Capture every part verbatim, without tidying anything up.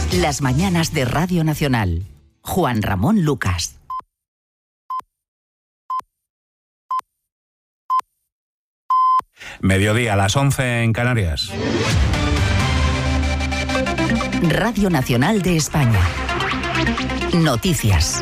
Las mañanas de Radio Nacional. Juan Ramón Lucas. Mediodía, a las once en Canarias. Radio Nacional de España. Noticias.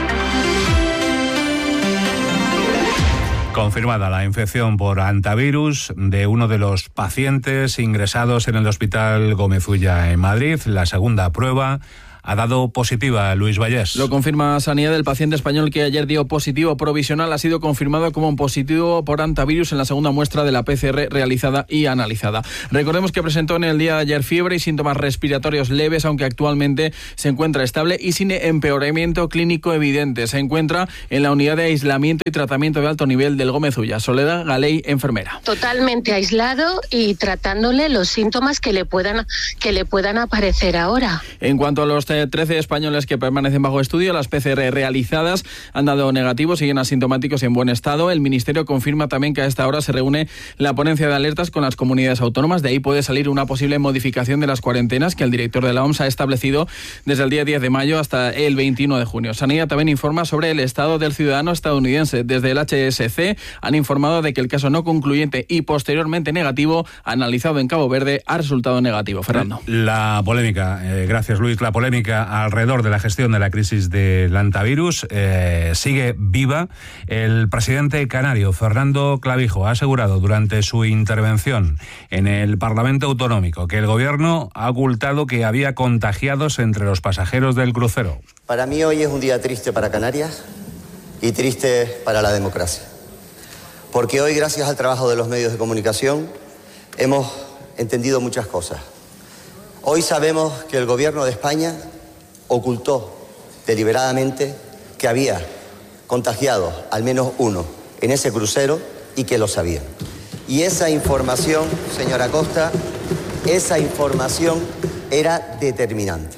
Confirmada la infección por hantavirus de uno de los pacientes ingresados en el Hospital Gómez Ulla en Madrid. La segunda prueba ha dado positiva. Luis Vallés. Lo confirma Sanidad. El paciente español que ayer dio positivo provisional ha sido confirmado como positivo por hantavirus en la segunda muestra de la P C R realizada y analizada. Recordemos que presentó en el día de ayer fiebre y síntomas respiratorios leves, aunque actualmente se encuentra estable y sin empeoramiento clínico evidente. Se encuentra en la unidad de aislamiento y tratamiento de alto nivel del Gómez Ulla. Soledad Galey, enfermera. Totalmente aislado y tratándole los síntomas que le puedan, que le puedan aparecer ahora. En cuanto a los trece españoles que permanecen bajo estudio, las P C R realizadas han dado negativo, siguen asintomáticos y en buen estado. El Ministerio confirma también que a esta hora se reúne la ponencia de alertas con las comunidades autónomas. De ahí puede salir una posible modificación de las cuarentenas que el director de la O M S ha establecido desde el día diez de mayo hasta el veintiuno de junio. Sanidad también informa sobre el estado del ciudadano estadounidense. Desde el H S C han informado de que el caso no concluyente y posteriormente negativo, analizado en Cabo Verde, ha resultado negativo. Fernando. La polémica, eh, gracias Luis, la polémica alrededor de la gestión de la crisis del hantavirus eh, sigue viva. El presidente canario, Fernando Clavijo, ha asegurado durante su intervención en el Parlamento Autonómico que el gobierno ha ocultado que había contagiados entre los pasajeros del crucero. Para mí hoy es un día triste para Canarias y triste para la democracia. Porque hoy, gracias al trabajo de los medios de comunicación, hemos entendido muchas cosas. Hoy sabemos que el gobierno de España ocultó deliberadamente que había contagiado al menos uno en ese crucero y que lo sabían. Y esa información, señora Costa, esa información era determinante.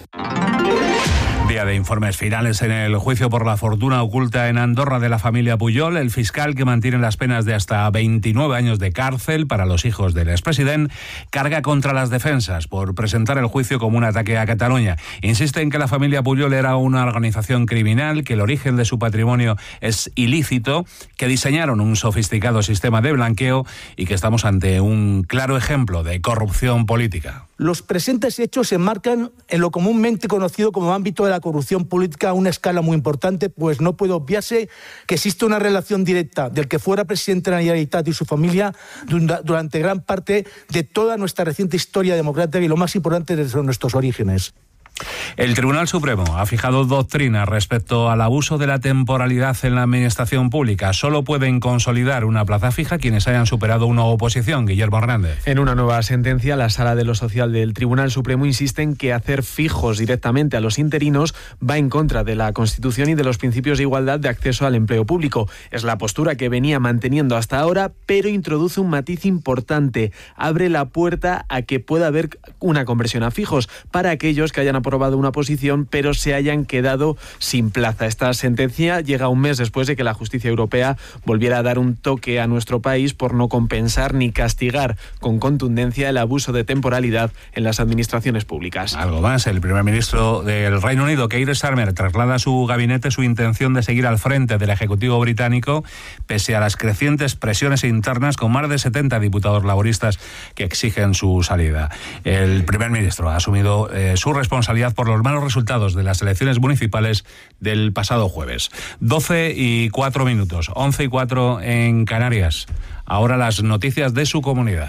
Día de informes finales en el juicio por la fortuna oculta en Andorra de la familia Pujol. El fiscal, que mantiene las penas de hasta veintinueve años de cárcel para los hijos del expresidente, carga contra las defensas por presentar el juicio como un ataque a Cataluña. Insiste en que la familia Pujol era una organización criminal, que el origen de su patrimonio es ilícito, que diseñaron un sofisticado sistema de blanqueo y que estamos ante un claro ejemplo de corrupción política. Los presentes hechos se enmarcan en lo comúnmente conocido como ámbito de la corrupción política a una escala muy importante, pues no puede obviarse que existe una relación directa del que fuera presidente de la Generalitat y su familia durante gran parte de toda nuestra reciente historia democrática y, lo más importante, desde nuestros orígenes. El Tribunal Supremo ha fijado doctrina respecto al abuso de la temporalidad en la administración pública. Solo pueden consolidar una plaza fija quienes hayan superado una oposición. Guillermo Hernández. En una nueva sentencia, la Sala de lo Social del Tribunal Supremo insiste en que hacer fijos directamente a los interinos va en contra de la Constitución y de los principios de igualdad de acceso al empleo público. Es la postura que venía manteniendo hasta ahora, pero introduce un matiz importante. Abre la puerta a que pueda haber una conversión a fijos para aquellos que hayan aprobado una posición pero se hayan quedado sin plaza. Esta sentencia llega un mes después de que la justicia europea volviera a dar un toque a nuestro país por no compensar ni castigar con contundencia el abuso de temporalidad en las administraciones públicas. Algo más, el primer ministro del Reino Unido, Keir Starmer, traslada a su gabinete su intención de seguir al frente del Ejecutivo británico pese a las crecientes presiones internas, con más de setenta diputados laboristas que exigen su salida. El primer ministro ha asumido eh, su responsabilidad por los malos resultados de las elecciones municipales del pasado jueves. doce y cuatro minutos, once y cuatro en Canarias. Ahora las noticias de su comunidad.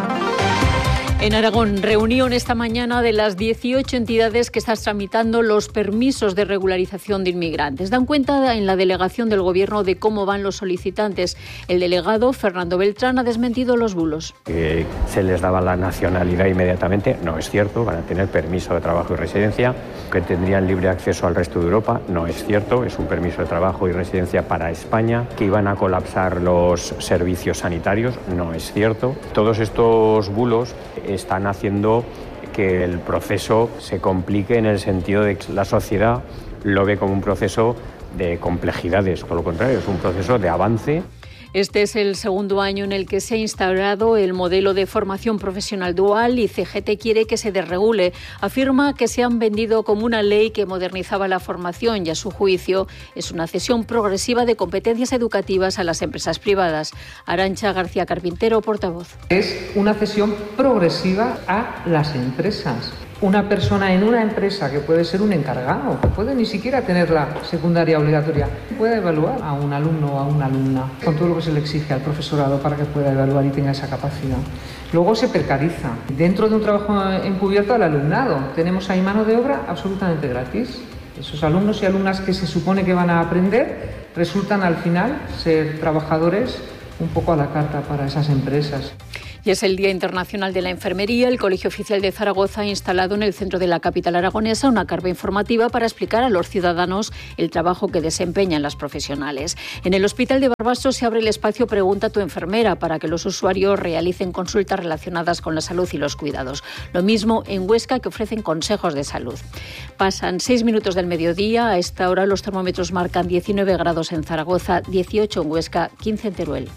En Aragón, reunión esta mañana de las dieciocho entidades que están tramitando los permisos de regularización de inmigrantes. Dan cuenta en la delegación del Gobierno de cómo van los solicitantes. El delegado, Fernando Beltrán, ha desmentido los bulos. Que se les daba la nacionalidad inmediatamente, no es cierto. Van a tener permiso de trabajo y residencia, que tendrían libre acceso al resto de Europa, no es cierto. Es un permiso de trabajo y residencia para España. Que iban a colapsar los servicios sanitarios, no es cierto. Todos estos bulos están haciendo que el proceso se complique, en el sentido de que la sociedad lo ve como un proceso de complejidades. Por lo contrario, es un proceso de avance. Este es el segundo año en el que se ha instaurado el modelo de formación profesional dual y C G T quiere que se desregule. Afirma que se han vendido como una ley que modernizaba la formación y, a su juicio, es una cesión progresiva de competencias educativas a las empresas privadas. Arantxa García Carpintero, portavoz. Es una cesión progresiva a las empresas. Una persona en una empresa, que puede ser un encargado, que puede ni siquiera tener la secundaria obligatoria, puede evaluar a un alumno o a una alumna con todo lo que se le exige al profesorado para que pueda evaluar y tenga esa capacidad. Luego se precariza. Dentro de un trabajo encubierto al alumnado tenemos ahí mano de obra absolutamente gratis. Esos alumnos y alumnas que se supone que van a aprender resultan al final ser trabajadores un poco a la carta para esas empresas. Y es el Día Internacional de la Enfermería. El Colegio Oficial de Zaragoza ha instalado en el centro de la capital aragonesa una carpa informativa para explicar a los ciudadanos el trabajo que desempeñan las profesionales. En el Hospital de Barbaso se abre el espacio Pregunta a tu enfermera para que los usuarios realicen consultas relacionadas con la salud y los cuidados. Lo mismo en Huesca, que ofrecen consejos de salud. Pasan seis minutos del mediodía. A esta hora los termómetros marcan diecinueve grados en Zaragoza, dieciocho en Huesca, quince en Teruel.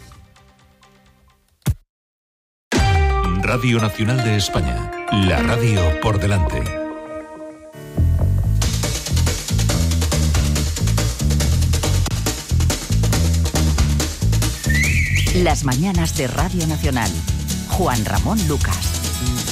Radio Nacional de España, la radio por delante. Las mañanas de Radio Nacional. Juan Ramón Lucas.